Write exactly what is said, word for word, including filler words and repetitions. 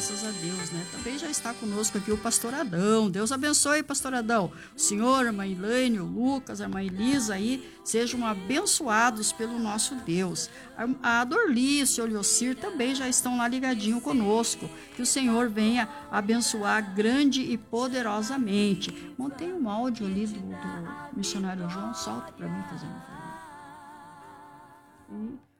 graças a Deus, né? Também já está conosco aqui o pastor Adão. Deus abençoe, pastor Adão. O senhor, a irmã Elaine, o Lucas, a irmã Elisa aí, sejam abençoados pelo nosso Deus. A, a Dorli e o senhor Yocir também já estão lá ligadinho conosco. Que o Senhor venha abençoar grande e poderosamente. Montei um áudio ali do, do missionário João, solta para mim, fazendo um favor. E